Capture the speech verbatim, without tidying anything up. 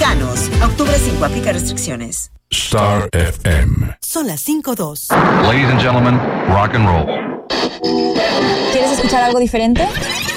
Mexicanos. Octubre cinco, aplica restricciones. Star F M. Son las cinco dos. Ladies and gentlemen, rock and roll. ¿Quieres escuchar algo diferente?